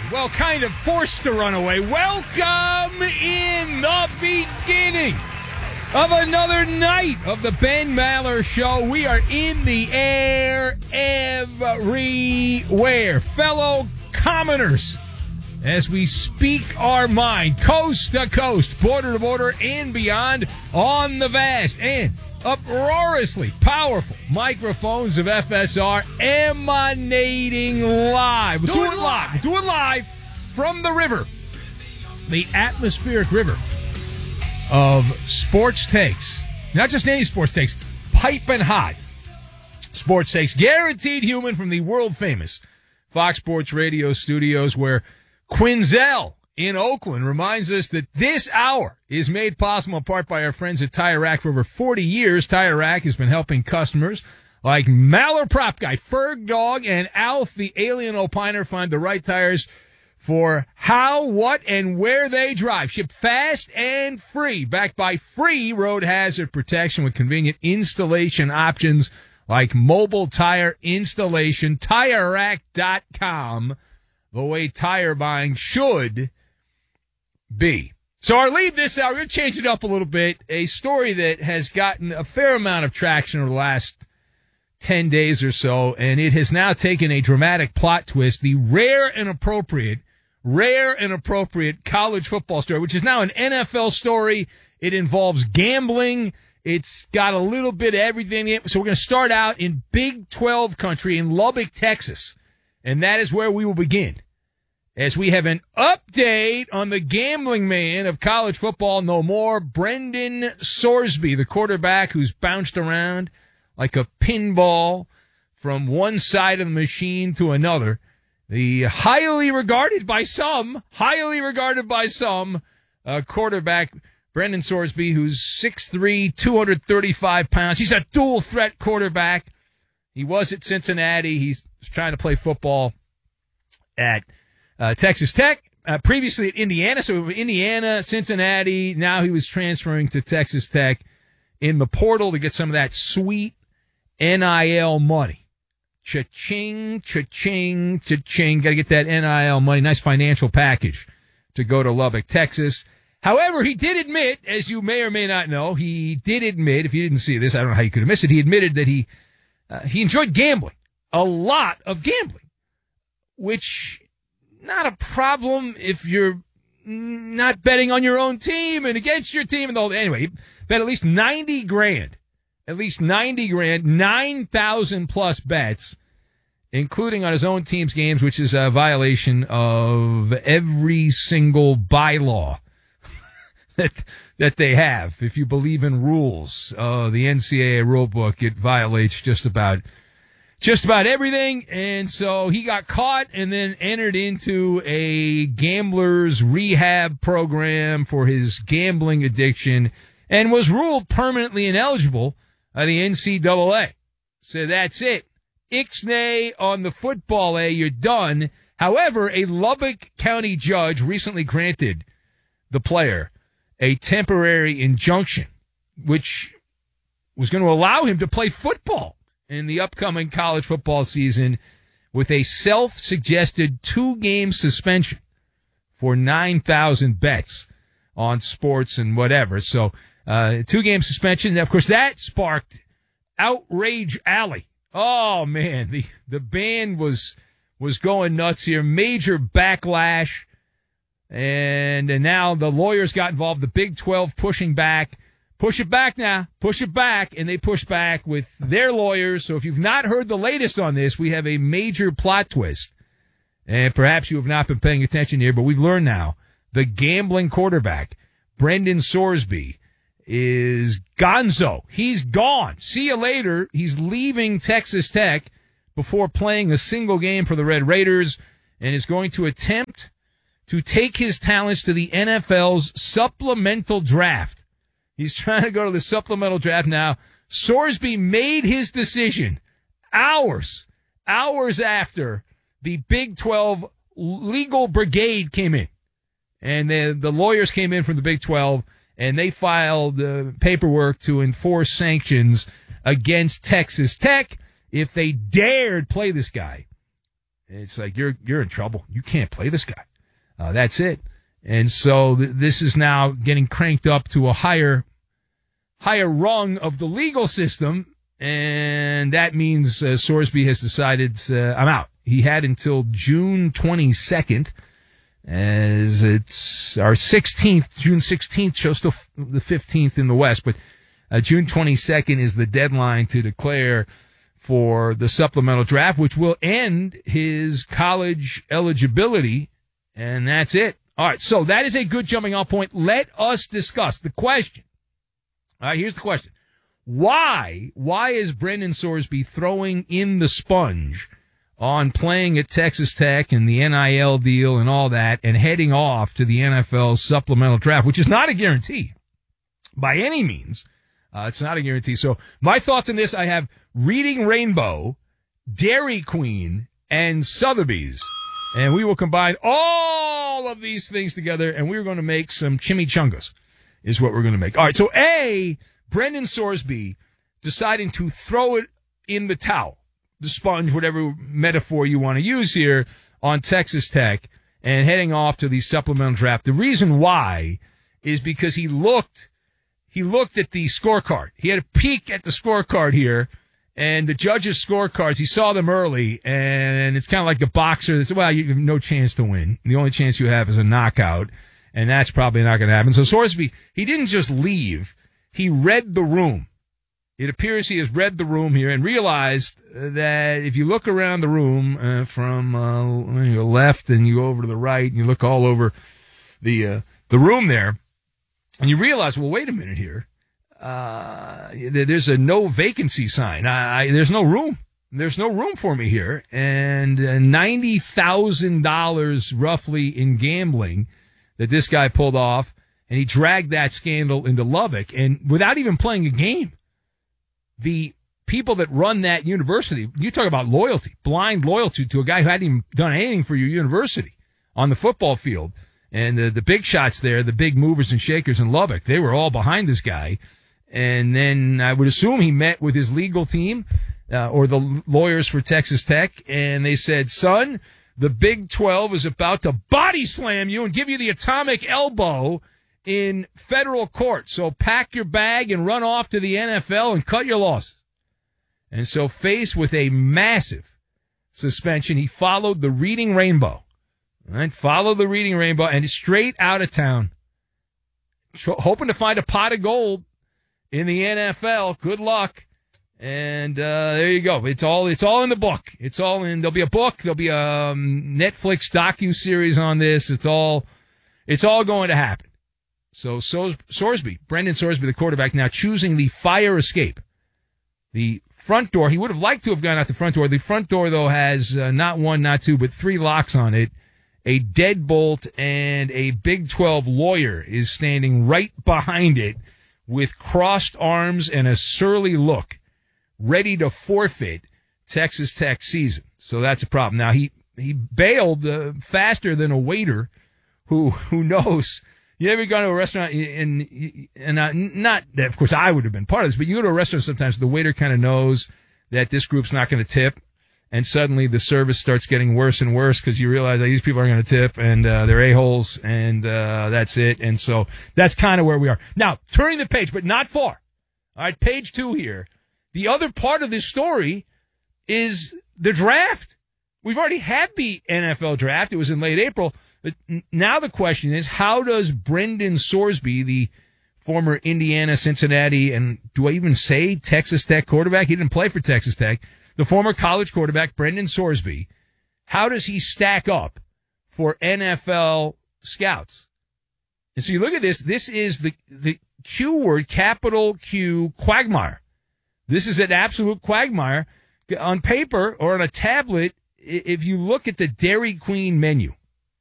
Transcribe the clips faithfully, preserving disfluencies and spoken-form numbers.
Well, kind of forced to run away. Welcome in the beginning of another night of the Ben Maller Show. We are in the air everywhere. Fellow commoners, as we speak our mind, coast to coast, border to border, and beyond, on the vast and uproariously powerful microphones of F S R, emanating live. We'll do, do it live. We'll do it live from the river, the atmospheric river of sports takes. Not just any sports takes, piping hot sports takes, guaranteed human from the world famous Fox Sports Radio studios, where Quinzel in Oakland reminds us that this hour is made possible in part by our friends at Tire Rack. For over forty years, Tire Rack has been helping customers like Maller Prop Guy, Ferg Dog, and Alf, the Alien Opiner, find the right tires for how, what, and where they drive. Ship fast and free, backed by free road hazard protection with convenient installation options like mobile tire installation. Tire Rack dot com, the way tire buying should be. So our lead this hour, we're going to change it up a little bit. A story that has gotten a fair amount of traction over the last ten days or so, and it has now taken a dramatic plot twist. The rare and appropriate, rare and appropriate college football story, which is now an N F L story. It involves gambling. It's got a little bit of everything in it. So we're going to start out in Big twelve country in Lubbock, Texas, and that is where we will begin, as we have an update on the gambling man of college football no more, Brendan Sorsby, the quarterback who's bounced around like a pinball from one side of the machine to another. The highly regarded by some, highly regarded by some, uh, quarterback, Brendan Sorsby, who's six three, two hundred thirty-five pounds. He's a dual-threat quarterback. He was at Cincinnati. He's trying to play football at Uh, Texas Tech, uh, previously at Indiana, so Indiana, Cincinnati, now he was transferring to Texas Tech in the portal to get some of that sweet N I L money. Cha-ching, cha-ching, cha-ching, got to get that N I L money, nice financial package to go to Lubbock, Texas. However, he did admit, as you may or may not know, he did admit, if you didn't see this, I don't know how you could have missed it, he admitted that he, uh, he enjoyed gambling, a lot of gambling, which not a problem if you're not betting on your own team and against your team and the whole. Anyway, he bet at least ninety grand, at least ninety grand, nine thousand plus bets, including on his own team's games, which is a violation of every single bylaw that that they have. If you believe in rules, uh, the N C double A rule book, it violates just about Just about everything, and so he got caught and then entered into a gambler's rehab program for his gambling addiction and was ruled permanently ineligible by the N C double A. So that's it. Ixnay on the football A, you're done. However, a Lubbock County judge recently granted the player a temporary injunction, which was going to allow him to play football in the upcoming college football season with a self-suggested two-game suspension for nine thousand bets on sports and whatever. So, uh, two-game suspension. Of course, that sparked Outrage Alley. Oh, man, the, the band was, was going nuts here. Major backlash. And, and now the lawyers got involved. The Big twelve pushing back. Push it back now. Push it back. And they push back with their lawyers. So if you've not heard the latest on this, we have a major plot twist. And perhaps you have not been paying attention here, but we've learned now the gambling quarterback, Brendan Sorsby, is gonzo. He's gone. See you later. He's leaving Texas Tech before playing a single game for the Red Raiders and is going to attempt to take his talents to the N F L's supplemental draft. He's trying to go to the supplemental draft now. Sorsby made his decision hours, hours after the Big twelve legal brigade came in. And the, the lawyers came in from the Big twelve, and they filed uh, paperwork to enforce sanctions against Texas Tech if they dared play this guy It's like, you're you're in trouble. You can't play this guy. Uh, that's it. And so th- this is now getting cranked up to a higher higher rung of the legal system, and that means uh, Sorsby has decided, uh, I'm out. He had until June twenty-second, as it's our sixteenth, June sixteenth, shows still the fifteenth in the West, but uh, June twenty-second is the deadline to declare for the supplemental draft, which will end his college eligibility, and that's it. All right, so that is a good jumping off point. Let us discuss the question. All right, here's the question. Why, why is Brendan Sorsby throwing in the sponge on playing at Texas Tech and the N I L deal and all that and heading off to the N F L's supplemental draft, which is not a guarantee by any means? Uh, it's not a guarantee. So my thoughts on this, I have Reading Rainbow, Dairy Queen, and Sotheby's. And we will combine all of these things together, and we're going to make some chimichangas, is what we're going to make. All right, so A, Brendan Sorsby deciding to throw it in the towel, the sponge, whatever metaphor you want to use here, on Texas Tech and heading off to the supplemental draft. The reason why is because he looked, he looked at the scorecard. He had a peek at the scorecard here, and the judges' scorecards, he saw them early, and it's kind of like the boxer that said, well, you have no chance to win. The only chance you have is a knockout, and that's probably not going to happen. So Sorsby, he didn't just leave. He read the room. It appears he has read the room here and realized that if you look around the room uh, from uh, your left and you go over to the right and you look all over the uh, the room there, and you realize, well, wait a minute here. Uh, there's a no vacancy sign. I, I, there's no room. There's no room for me here. And uh, ninety thousand dollars roughly in gambling that this guy pulled off, and he dragged that scandal into Lubbock. And without even playing a game, the people that run that university, you talk about loyalty, blind loyalty to a guy who hadn't even done anything for your university on the football field. And the, the big shots there, the big movers and shakers in Lubbock, they were all behind this guy. And then I would assume he met with his legal team uh, or the lawyers for Texas Tech, and they said, son, the Big twelve is about to body slam you and give you the atomic elbow in federal court. So pack your bag and run off to the N F L and cut your losses. And so faced with a massive suspension, he followed the Reading Rainbow. Right? Followed the Reading Rainbow and straight out of town, hoping to find a pot of gold in the N F L. Good luck. And uh, there you go. It's all it's all in the book. It's all in. There'll be a book. There'll be a um, Netflix docu-series on this. It's all it's all going to happen. So, so Sorsby, Brendan Sorsby, the quarterback, now choosing the fire escape. The front door, he would have liked to have gone out the front door. The front door, though, has uh, not one, not two, but three locks on it. A deadbolt and a Big twelve lawyer is standing right behind it with crossed arms and a surly look, ready to forfeit Texas Tech season. So that's a problem. Now, he, he bailed uh, faster than a waiter who who knows. You ever go to a restaurant and, and not, not that, of course, I would have been part of this, but you go to a restaurant sometimes, the waiter kind of knows that this group's not going to tip, and suddenly the service starts getting worse and worse because you realize that these people aren't going to tip, and uh, they're a-holes, and uh, that's it. And so that's kind of where we are. Now, turning the page, but not far. All right, page two here. The other part of this story is the draft. We've already had the N F L draft. It was in late April. But now the question is, how does Brendan Sorsby, the former Indiana, Cincinnati, and do I even say Texas Tech quarterback? He didn't play for Texas Tech. The former college quarterback, Brendan Sorsby, how does he stack up for N F L scouts? And so you look at this, this is the, the Q word, capital Q, quagmire. This is an absolute quagmire. On paper or on a tablet, if you look at the Dairy Queen menu,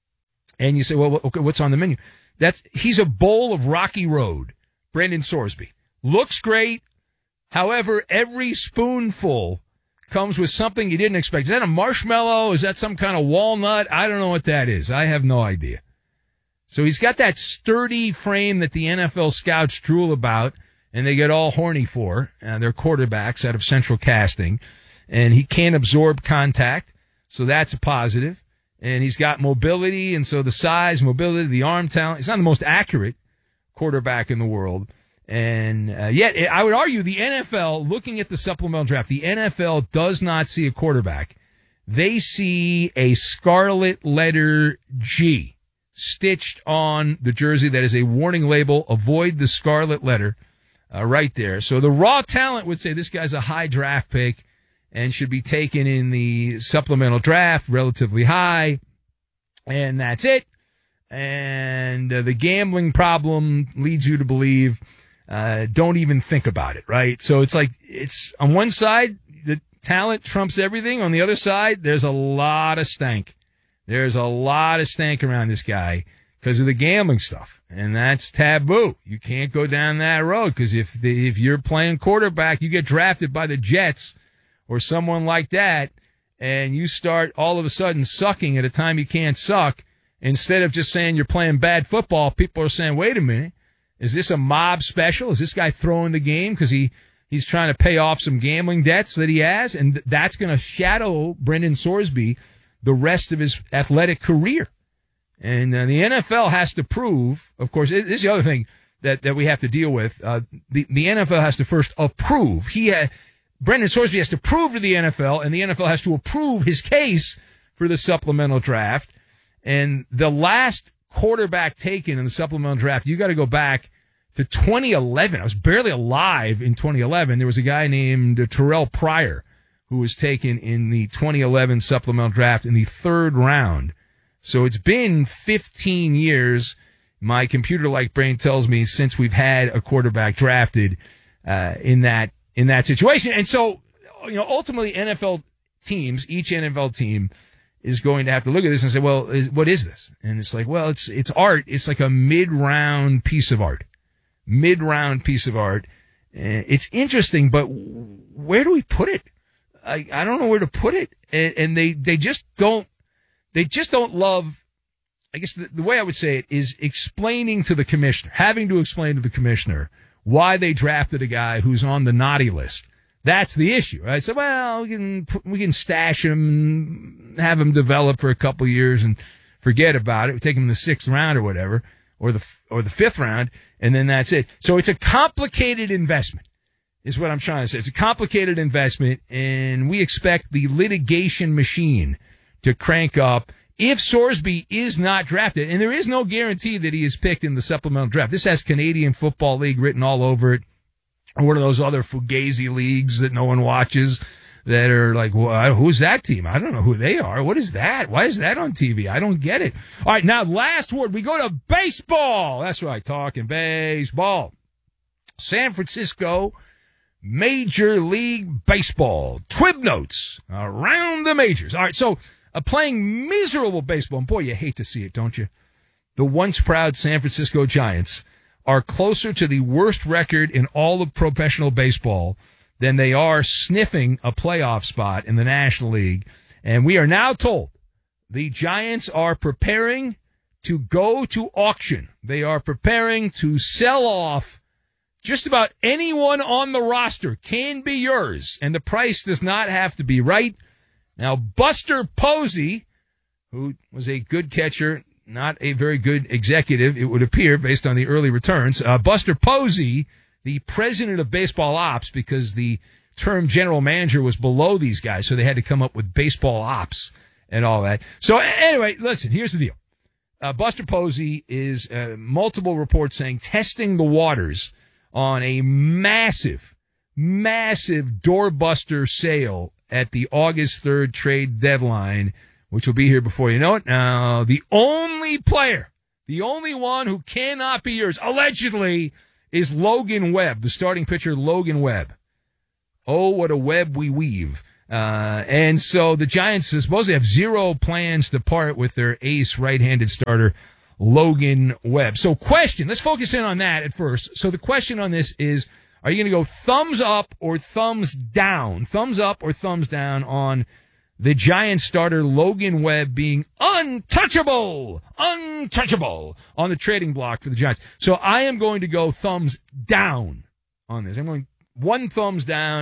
and you say, well, okay, what's on the menu? That's, he's a bowl of Rocky Road, Brendan Sorsby. Looks great. However, every spoonful comes with something you didn't expect. Is that a marshmallow? Is that some kind of walnut? I don't know what that is. I have no idea. So he's got that sturdy frame that the N F L scouts drool about, and they get all horny for. Uh, they're quarterbacks out of Central Casting, and he can't absorb contact. So that's a positive. And he's got mobility, and so the size, mobility, the arm talent. He's not the most accurate quarterback in the world. And uh, yet, I would argue the N F L, looking at the supplemental draft, the N F L does not see a quarterback. They see a scarlet letter G stitched on the jersey that is a warning label. Avoid the scarlet letter uh, right there. So the raw talent would say this guy's a high draft pick and should be taken in the supplemental draft, relatively high. And that's it. And uh, the gambling problem leads you to believe Uh, don't even think about it, right? So it's like, it's on one side, the talent trumps everything. On the other side, there's a lot of stank. There's a lot of stank around this guy because of the gambling stuff. And that's taboo. You can't go down that road because if the, if you're playing quarterback, you get drafted by the Jets or someone like that, and you start all of a sudden sucking at a time you can't suck, instead of just saying you're playing bad football, people are saying, wait a minute. Is this a mob special? Is this guy throwing the game because he, he's trying to pay off some gambling debts that he has? And th- that's going to shadow Brendan Sorsby the rest of his athletic career. And uh, the N F L has to prove, of course, it, this is the other thing that, that we have to deal with. Uh, the, the N F L has to first approve. He ha- Brendan Sorsby has to prove to the N F L, and the N F L has to approve his case for the supplemental draft. And the last quarterback taken in the supplemental draft, you got to go back to twenty eleven. I was barely alive in twenty eleven. There was a guy named Terrell Pryor who was taken in the twenty eleven supplemental draft in the third round. So it's been fifteen years, my computer-like brain tells me, since we've had a quarterback drafted uh, in that in that situation. And so, you know, ultimately N F L teams, each N F L team is going to have to look at this and say, well, is, what is this? And it's like, well, it's, it's art. It's like a mid-round piece of art. Mid-round piece of art. Uh, it's interesting, but where do we put it? I, I don't know where to put it. And, and they, they just don't, they just don't love, I guess the, the way I would say it is explaining to the commissioner, having to explain to the commissioner why they drafted a guy who's on the naughty list. That's the issue, right? So, well, we can, we can stash him, have him develop for a couple years and forget about it. We take him in the sixth round or whatever, or the, or the fifth round, and then that's it. So it's a complicated investment, is what I'm trying to say. It's a complicated investment, and we expect the litigation machine to crank up if Sorsby is not drafted. And there is no guarantee that he is picked in the supplemental draft. This has Canadian Football League written all over it. Or one of those other Fugazi leagues that no one watches that are like, well, who's that team? I don't know who they are. What is that? Why is that on T V? I don't get it. All right, now last word. We go to baseball. That's right, talking baseball. San Francisco Major League Baseball. Twib notes around the majors. All right, so uh, playing miserable baseball. And boy, you hate to see it, don't you? The once proud San Francisco Giants are closer to the worst record in all of professional baseball than they are sniffing a playoff spot in the National League. And we are now told the Giants are preparing to go to auction. They are preparing to sell off just about anyone on the roster. Can be yours, and the price does not have to be right. Now, Buster Posey, who was a good catcher, not a very good executive, it would appear, based on the early returns. Uh, Buster Posey, the president of baseball ops, because the term general manager was below these guys, so they had to come up with baseball ops and all that. So anyway, listen, here's the deal. Uh, Buster Posey is uh, multiple reports saying testing the waters on a massive, massive doorbuster sale at the August third trade deadline, which will be here before you know it. Now, the only player, the only one who cannot be yours, allegedly, is Logan Webb, the starting pitcher Logan Webb. Oh, what a web we weave. Uh, and so the Giants supposedly have zero plans to part with their ace right-handed starter, Logan Webb. So question, let's focus in on that at first. So the question on this is, are you going to go thumbs up or thumbs down? Thumbs up or thumbs down on the Giants starter Logan Webb being untouchable, untouchable on the trading block for the Giants. So I am going to go thumbs down on this. I'm going one thumbs down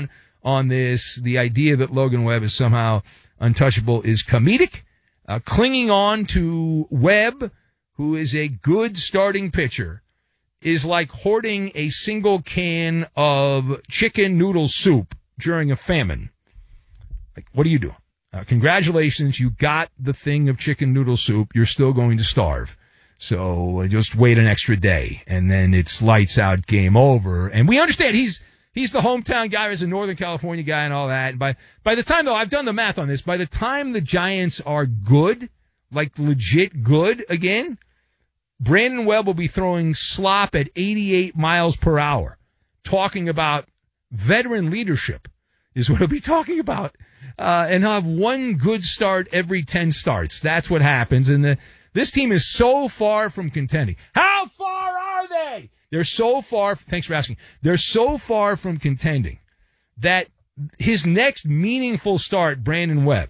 on this. The idea that Logan Webb is somehow untouchable is comedic. Uh, clinging on to Webb, who is a good starting pitcher, is like hoarding a single can of chicken noodle soup during a famine. Like, what are you doing? Uh, congratulations, you got the thing of chicken noodle soup. You're still going to starve. So uh, just wait an extra day, and then it's lights out, game over. And we understand he's he's the hometown guy, he's a Northern California guy and all that. And by, by the time, though, I've done the math on this, by the time the Giants are good, like legit good again, Brandon Webb will be throwing slop at eighty-eight miles per hour, talking about veteran leadership is what he'll be talking about. Uh, and he'll have one good start every ten starts. That's what happens. And the, this team is so far from contending. How far are they? They're so far. Thanks for asking. They're so far from contending that his next meaningful start, Brandon Webb,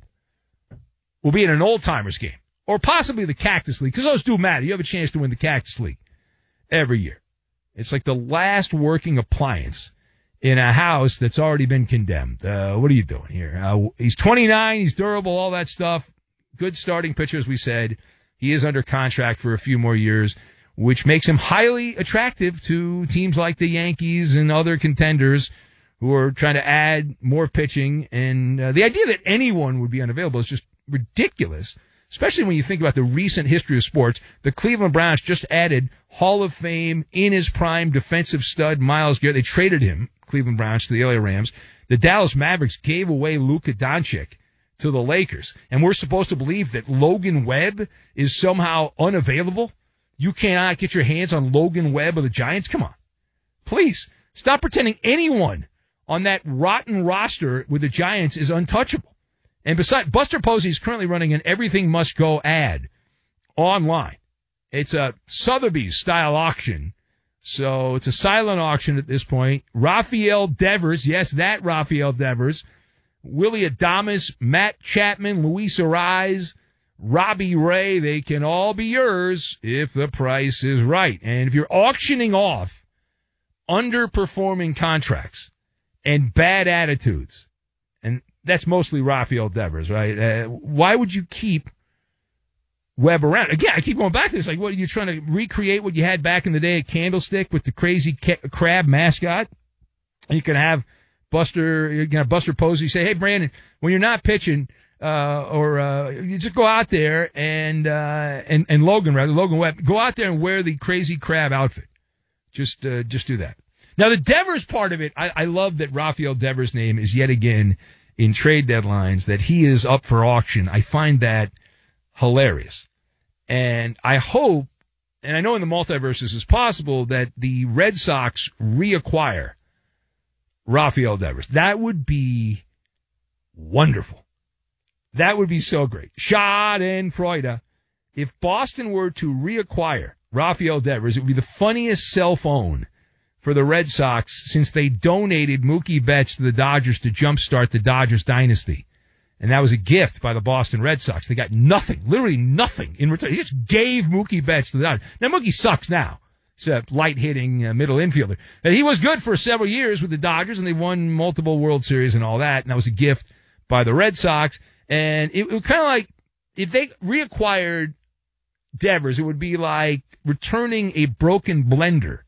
will be in an old-timers game. Or possibly the Cactus League, because those do matter. You have a chance to win the Cactus League every year. It's like the last working appliance in a house that's already been condemned. Uh, what are you doing here? Uh, he's twenty-nine, he's durable, all that stuff. Good starting pitcher, as we said. He is under contract for a few more years, which makes him highly attractive to teams like the Yankees and other contenders who are trying to add more pitching. And uh, the idea that anyone would be unavailable is just ridiculous. Especially when you think about the recent history of sports. The Cleveland Browns just added Hall of Fame in his prime defensive stud Myles Garrett. They traded him, Cleveland Browns, to the L A Rams. The Dallas Mavericks gave away Luka Doncic to the Lakers. And we're supposed to believe that Logan Webb is somehow unavailable? You cannot get your hands on Logan Webb of the Giants? Come on. Please, stop pretending anyone on that rotten roster with the Giants is untouchable. And besides, Buster Posey is currently running an Everything Must Go ad online. It's a Sotheby's-style auction, so it's a silent auction at this point. Rafael Devers, yes, that Rafael Devers, Willie Adames, Matt Chapman, Luis Ariz, Robbie Ray, they can all be yours if the price is right. And if you're auctioning off underperforming contracts and bad attitudes, and that's mostly Rafael Devers, right? Uh, why would you keep Webb around? Again, I keep going back to this. Like, what, are you trying to recreate what you had back in the day at Candlestick with the crazy ca- crab mascot? And you can have Buster, you can have Buster Posey say, hey, Brandon, when you're not pitching, uh, or, uh, you just go out there and, uh, and, and Logan, rather, Logan Webb, go out there and wear the crazy crab outfit. Just, uh, just do that. Now, the Devers part of it, I, I love that Rafael Devers' name is yet again in trade deadlines, that he is up for auction. I find that hilarious. And I hope, and I know in the multiverse this is possible, that the Red Sox reacquire Rafael Devers. That would be wonderful. That would be so great. Schadenfreude. If Boston were to reacquire Rafael Devers, it would be the funniest cell phone for the Red Sox since they donated Mookie Betts to the Dodgers to jumpstart the Dodgers dynasty. And that was a gift by the Boston Red Sox. They got nothing, literally nothing in return. He just gave Mookie Betts to the Dodgers. Now, Mookie sucks now. He's a light-hitting uh, middle infielder. But he was good for several years with the Dodgers, and they won multiple World Series and all that. And that was a gift by the Red Sox. And it, it was kind of like, if they reacquired Devers, it would be like returning a broken blender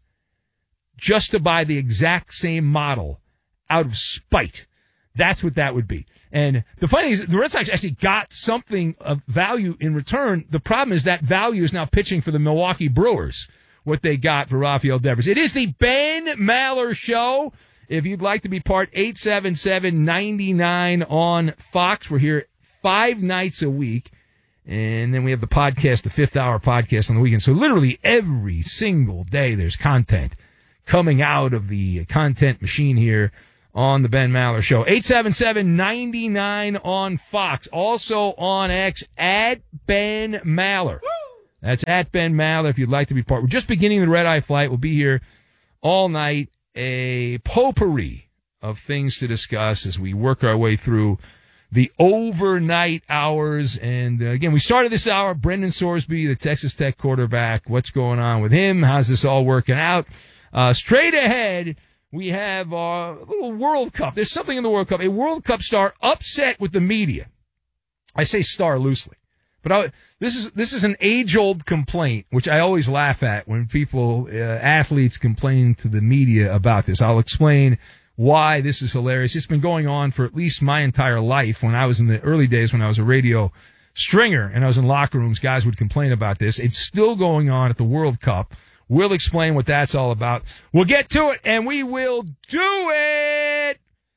just to buy the exact same model out of spite. That's what that would be. And the funny thing is, the Red Sox actually got something of value in return. The problem is that value is now pitching for the Milwaukee Brewers, what they got for Rafael Devers. It is the Ben Maller Show. If you'd like to be part, eight seven seven, nine nine on Fox. We're here five nights a week. And then we have the podcast, the fifth hour podcast on the weekend. So literally every single day there's content coming out of the content machine here on the Ben Maller Show. eight seven seven, nine nine on Fox. Also on X, at Ben Maller. That's at Ben Maller if you'd like to be part. We're just beginning the red-eye flight. We'll be here all night. A potpourri of things to discuss as we work our way through the overnight hours. And uh, again, we started this hour, Brendan Sorsby, the Texas Tech quarterback. What's going on with him? How's this all working out? Uh, straight ahead, we have uh, a little World Cup. There's something in the World Cup. A World Cup star upset with the media. I say star loosely. But I, this is this is an age-old complaint, which I always laugh at when people, uh, athletes complain to the media about this. I'll explain why this is hilarious. It's been going on for at least my entire life. When I was in the early days, when I was a radio stringer and I was in locker rooms, guys would complain about this. It's still going on at the World Cup. We'll explain what that's all about. We'll get to it, and we will do it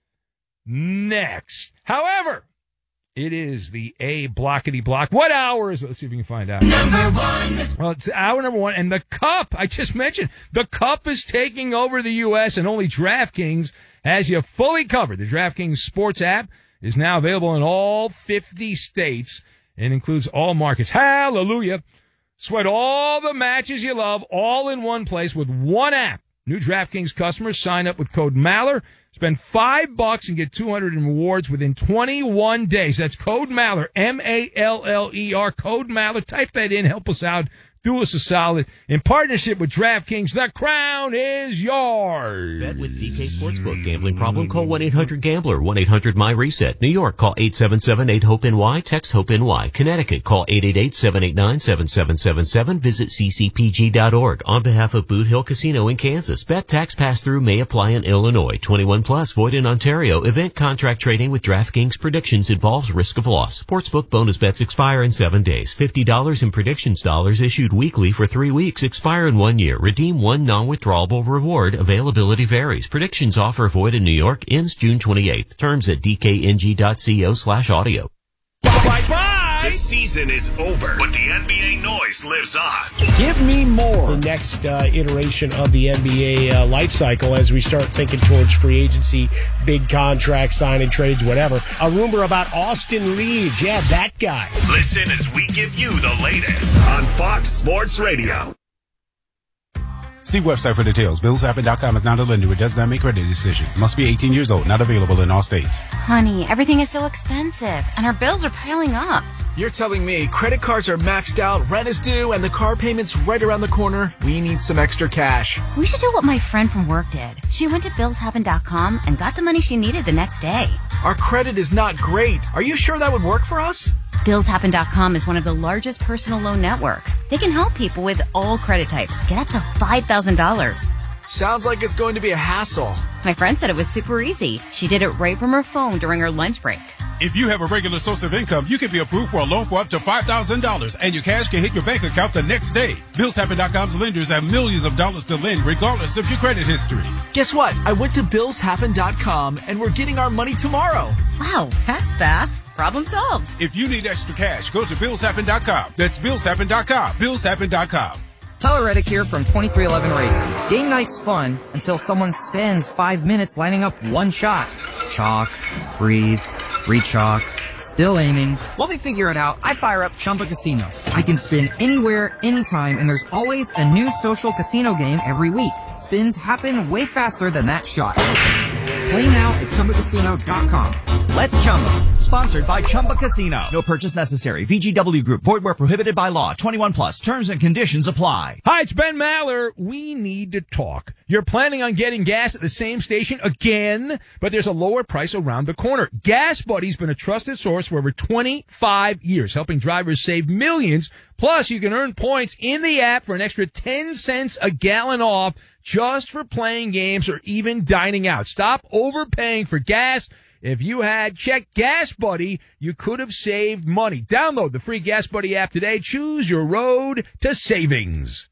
next. However, it is the A blockety block. What hour is it? Let's see if we can find out. Number one. Well, it's hour number one. And the Cup, I just mentioned, the Cup is taking over the U S, and only DraftKings has you fully covered. The DraftKings Sports app is now available in all fifty states and includes all markets. Hallelujah. Sweat all the matches you love all in one place with one app. New DraftKings customers sign up with code Maller. Spend five bucks and get two hundred in rewards within twenty-one days. That's code Maller, M A L L E R, code Maller. Type that in. Help us out. Do us a solid. In partnership with DraftKings, the crown is yours. Bet with D K Sportsbook. Gambling problem? Call one eight hundred gambler, one eight hundred my reset. New York, call eight seven seven eight hope N Y. Text HOPE-NY. Connecticut, call eight eight eight seven eight nine seven seven seven seven. Visit c c p g dot org. On behalf of Boot Hill Casino in Kansas, bet tax pass-through may apply in Illinois. twenty-one plus, void in Ontario. Event contract trading with DraftKings predictions involves risk of loss. Sportsbook bonus bets expire in seven days. fifty dollars in predictions dollars issued weekly for three weeks. Expire in one year. Redeem one non-withdrawable reward. Availability varies. Predictions offer void in New York. Ends June twenty-eighth. Terms at d k n g dot co slash audio. Bye-bye. The season is over, but the N B A noise lives on. Give me more. The next uh, iteration of the N B A uh, life cycle as we start thinking towards free agency, big contracts, signing trades, whatever. A rumor about Austin Reeves. Yeah, that guy. Listen as we give you the latest on Fox Sports Radio. See website for details. Bills Happen dot com is not a lender. It does not make credit decisions. Must be eighteen years old. Not available in all states. Honey, everything is so expensive, and our bills are piling up. You're telling me credit cards are maxed out, rent is due, and the car payment's right around the corner? We need some extra cash. We should do what my friend from work did. She went to Bills Happen dot com and got the money she needed the next day. Our credit is not great. Are you sure that would work for us? Bills Happen dot com is one of the largest personal loan networks. They can help people with all credit types get up to five thousand dollars. Sounds like it's going to be a hassle. My friend said it was super easy. She did it right from her phone during her lunch break. If you have a regular source of income, you can be approved for a loan for up to five thousand dollars, and your cash can hit your bank account the next day. Bills Happen dot com's lenders have millions of dollars to lend, regardless of your credit history. Guess what? I went to Bills Happen dot com, and we're getting our money tomorrow. Wow, that's fast. Problem solved. If you need extra cash, go to Bills Happen dot com. That's Bills Happen dot com. Bills Happen dot com. Tyler Reddick here from twenty-three eleven Racing. Game night's fun until someone spends five minutes lining up one shot. Chalk, breathe, re-chalk, still aiming. While they figure it out, I fire up Chumba Casino. I can spin anywhere, anytime, and there's always a new social casino game every week. Spins happen way faster than that shot. Play now at Chumba Casino dot com. Let's Chumba. Sponsored by Chumba Casino. No purchase necessary. V G W Group. Void where prohibited by law. twenty-one plus. Terms and conditions apply. Hi, it's Ben Maller. We need to talk. You're planning on getting gas at the same station again, but there's a lower price around the corner. Gas Buddy's been a trusted source for over twenty-five years, helping drivers save millions. Plus, you can earn points in the app for an extra ten cents a gallon off just for playing games or even dining out. Stop overpaying for gas. If you had checked Gas Buddy, you could have saved money. Download the free Gas Buddy app today. Choose your road to savings.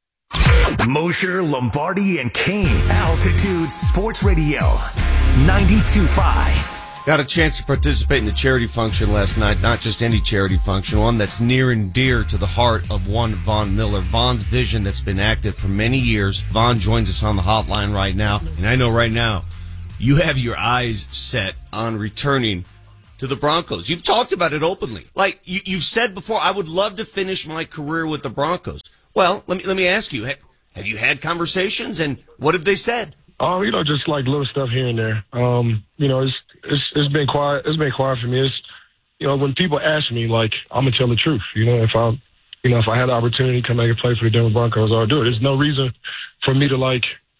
Mosher, Lombardi, and Kane. Altitude Sports Radio. ninety-two point five. Got a chance to participate in the charity function last night. Not just any charity function, one that's near and dear to the heart of one Von Miller. Von's vision that's been active for many years. Von joins us on the hotline right now. And I know right now, you have your eyes set on returning to the Broncos. You've talked about it openly. Like, you, you've said before, I would love to finish my career with the Broncos. Well, let me let me ask you, have, have you had conversations, and what have they said? Oh, you know, just like little stuff here and there. Um, you know, it's it's it's been quiet. It's been quiet for me. It's, you know, when people ask me, like, I'm gonna tell the truth. You know, if I, you know, if I had the opportunity to come back and play for the Denver Broncos, I'll do it. There's no reason for me to like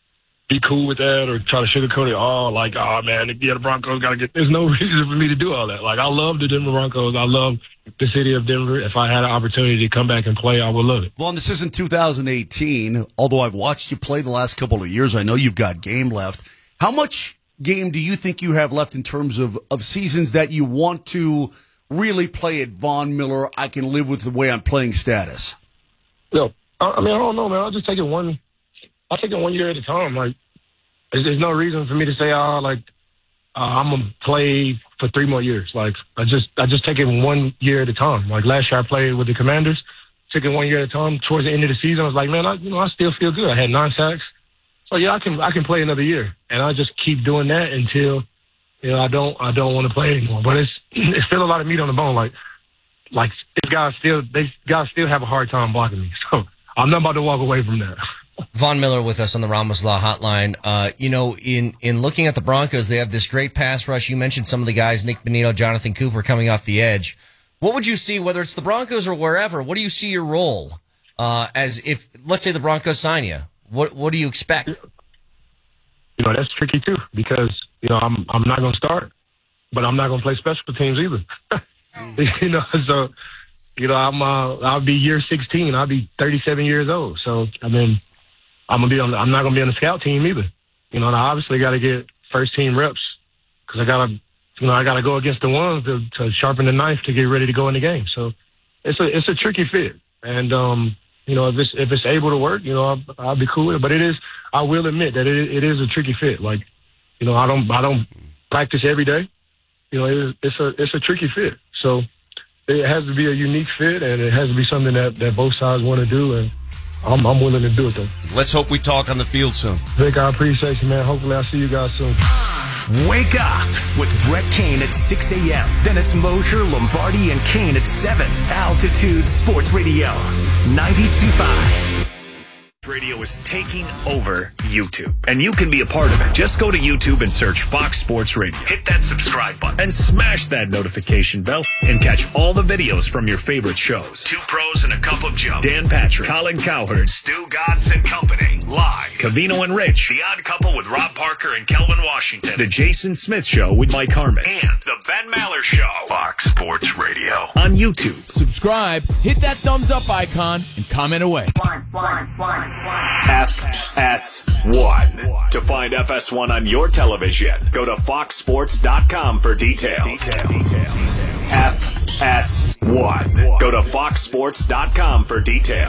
be cool with that or try to sugarcoat it all. Like, oh man, yeah, the Broncos got to get. There's no reason for me to do all that. Like, I love the Denver Broncos. I love the city of Denver. If I had an opportunity to come back and play, I would love it. Well, and this isn't two thousand eighteen. Although I've watched you play the last couple of years, I know you've got game left. How much game do you think you have left in terms of, of seasons that you want to really play at Von Miller? I can live with the way I'm playing status. No, I mean, I don't know, man. I'll just take it one. I'll take it one year at a time. Like, there's, there's no reason for me to say, oh, like, uh, I'm gonna play for three more years. Like, I just, I just take it one year at a time. Like last year, I played with the Commanders. Took it one year at a time. Towards the end of the season, I was like, man, I, you know, I still feel good. I had nine sacks, so yeah, I can, I can play another year, and I just keep doing that until, you know, I don't, I don't want to play anymore. But it's, it's still a lot of meat on the bone. Like, like these guys still, they guys still have a hard time blocking me. So I'm not about to walk away from that. Von Miller with us on the Ramos Law Hotline. Uh, you know, in, in looking at the Broncos, they have this great pass rush. You mentioned some of the guys, Nick Bonito, Jonathan Cooper, coming off the edge. What would you see, whether it's the Broncos or wherever, what do you see your role uh, as if, let's say the Broncos sign you? What what do you expect? You know, that's tricky too, because, you know, I'm I'm not going to start, but I'm not going to play special teams either. You know, so, you know, I'm, uh, I'll be year sixteen. I'll be thirty-seven years old. So, I mean, I'm gonna be on. The, I'm not gonna be on the scout team either. You know, and I obviously got to get first team reps because I gotta, you know, I gotta go against the ones to, to sharpen the knife to get ready to go in the game. So it's a it's a tricky fit, and um, you know, if it's if it's able to work, you know, I'll, I'll be cool with it. But it is, I will admit that it it is a tricky fit. Like, you know, I don't I don't practice every day. You know, it is, it's a it's a tricky fit. So it has to be a unique fit, and it has to be something that, that both sides want to do, and I'm, I'm willing to do it, though. Let's hope we talk on the field soon. Vic, I appreciate you, man. Hopefully I'll see you guys soon. Wake up with Brett Kane at six a.m. Then it's Mosher, Lombardi, and Kane at seven. Altitude Sports Radio, ninety-two point five. Radio is taking over YouTube, and you can be a part of it. Just go to YouTube and search Fox Sports Radio. Hit that subscribe button and smash that notification bell and catch all the videos from your favorite shows. Two Pros and a Cup of Joe. Dan Patrick, Colin Cowherd, Stu Gatz and Company. Live. Cavino and Rich. The Odd Couple with Rob Parker and Kelvin Washington. The Jason Smith Show with Mike Harmon. And The Ben Maller Show. Fox Sports Radio. On YouTube. Subscribe, hit that thumbs up icon, and comment away. Fine, fine, fine. F S one. To find F S one on your television, go to fox sports dot com for details. F S one. Go to fox sports dot com for details.